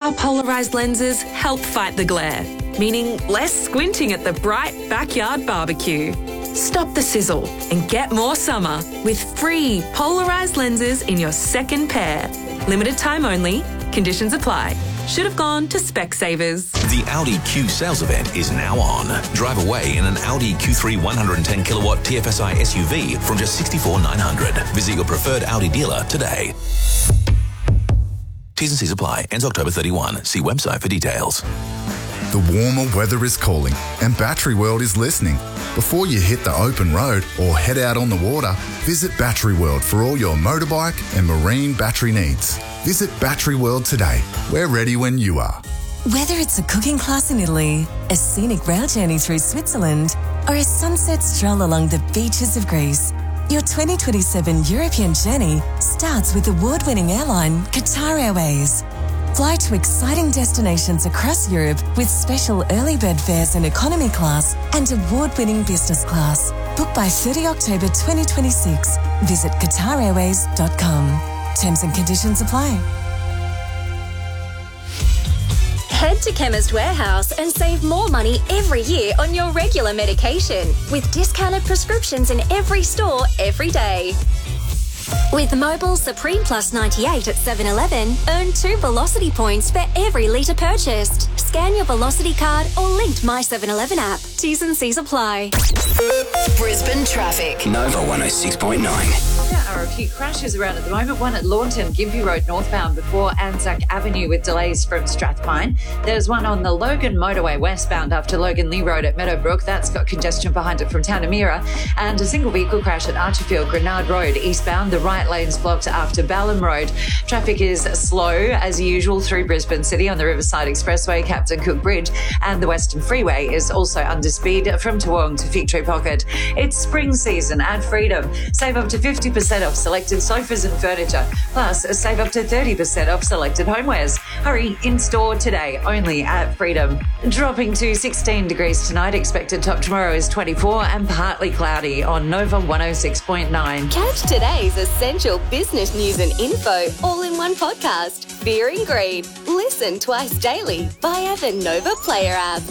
Our polarised lenses help fight the glare, meaning less squinting at the bright backyard barbecue. Stop the sizzle and get more summer with free polarised lenses in your second pair. Limited time only. Conditions apply. Should have gone to Specsavers. The Audi Q sales event is now on. Drive away in an Audi Q3 110 kilowatt TFSI SUV from just $64,900. Visit your preferred Audi dealer today. T's and C's apply. Ends October 31. See website for details. The warmer weather is calling and Battery World is listening. Before you hit the open road or head out on the water, visit Battery World for all your motorbike and marine battery needs. Visit Battery World today. We're ready when you are. Whether it's a cooking class in Italy, a scenic rail journey through Switzerland, or a sunset stroll along the beaches of Greece, your 2027 European journey starts with award-winning airline Qatar Airways. Fly to exciting destinations across Europe with special early bird fares in economy class and award-winning business class. Book by 30 October 2026. Visit QatarAirways.com. Terms and conditions apply. Head to Chemist Warehouse and save more money every year on your regular medication with discounted prescriptions in every store every day. With Mobile Supreme Plus 98 at 7-Eleven, earn 2 Velocity points for every litre purchased. Scan your Velocity card or linked My 7-Eleven app. T's and C's apply. Brisbane traffic. Nova 106.9. There are a few crashes around at the moment. One at Launton, Gympie Road northbound before Anzac Avenue with delays from Strathpine. There's one on the Logan Motorway westbound after Logan Lee Road at Meadowbrook. That's got congestion behind it from Tanamira. And a single vehicle crash at Archerfield, Grenard Road eastbound. The right lane's blocked after Balham Road. Traffic is slow as usual through Brisbane City on the Riverside Expressway, Captain Cook Bridge, and the Western Freeway is also under speed from Toowong to Fig Tree Pocket. It's spring season at Freedom. Save up to 50% off selected sofas and furniture, plus save up to 30% off selected homewares. Hurry, in store today, only at Freedom. Dropping to 16 degrees tonight, expected top tomorrow is 24 and partly cloudy on Nova 106.9. Catch today's essential business news and info all in one podcast. Beer and Greed. Listen twice daily via the Nova Player app.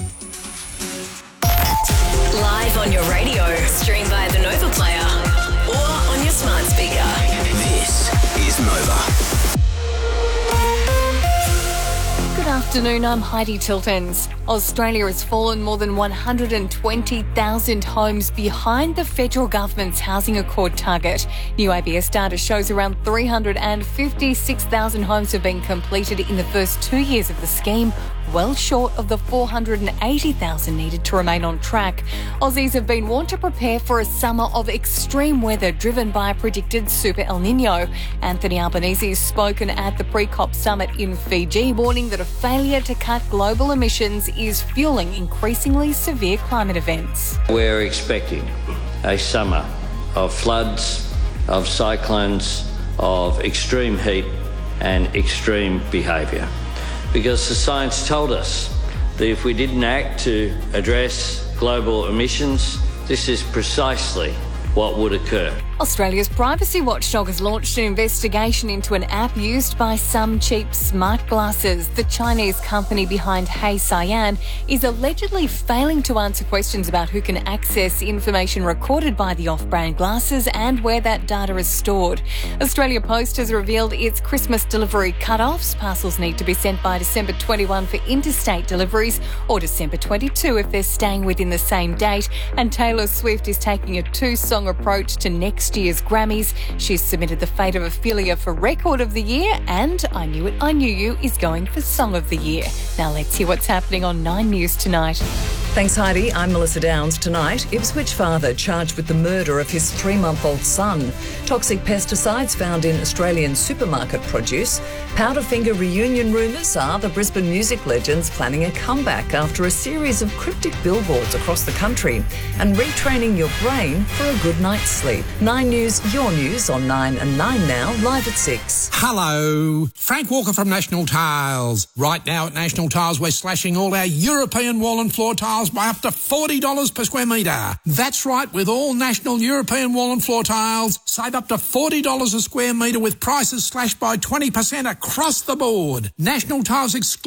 Live on your radio, stream via the Nova Player, or on your smart speaker. This is Nova. Good afternoon, I'm Heidi Tiltons. Australia has fallen more than 120,000 homes behind the federal government's housing accord target. New ABS data shows around 356,000 homes have been completed in the first 2 years of the scheme, well short of the 480,000 needed to remain on track. Aussies have been warned to prepare for a summer of extreme weather driven by a predicted super El Nino. Anthony Albanese has spoken at the pre-COP summit in Fiji, warning that a failure to cut global emissions is fueling increasingly severe climate events. We're expecting a summer of floods, of cyclones, of extreme heat and extreme behaviour. Because the science told us that if we didn't act to address global emissions, this is precisely what would occur. Australia's privacy watchdog has launched an investigation into an app used by some cheap smart glasses. The Chinese company behind Hey Cyan is allegedly failing to answer questions about who can access information recorded by the off-brand glasses and where that data is stored. Australia Post has revealed its Christmas delivery cut-offs. Parcels need to be sent by December 21 for interstate deliveries or December 22 if they're staying within the same date. And Taylor Swift is taking a two-song approach to next year's Grammys. She's submitted The Fate of Ophelia for Record of the Year, and I Knew It, I Knew You is going for Song of the Year. Now let's hear what's happening on 9 News tonight. Thanks, Heidi. I'm Melissa Downs. Tonight, Ipswich father charged with the murder of his 3-month-old son. Toxic pesticides found in Australian supermarket produce. Powderfinger reunion rumours are the Brisbane music legends planning a comeback after a series of cryptic billboards across the country. And retraining your brain for a good night's sleep. 9 News, your news on 9 and 9 now, live at 6. Hello, Frank Walker from National Tiles. Right now at National Tiles, we're slashing all our European wall and floor tiles by up to $40 per square metre. That's right, with all National European wall and floor tiles, save up to $40 a square metre with prices slashed by 20% across the board. National Tiles